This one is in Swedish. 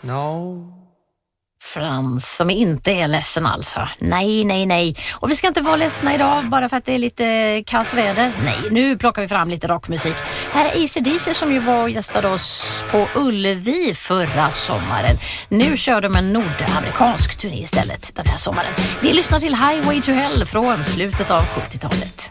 No. Frans som inte är ledsen alltså. Nej. Och vi ska inte vara ledsna idag bara för att det är lite kassväder. Nej, nu plockar vi fram lite rockmusik. Här är AC/DC som ju var och gästade oss på Ullevi förra sommaren. Nu kör de en nordamerikansk turné istället den här sommaren. Vi lyssnar till Highway to Hell från slutet av 70-talet.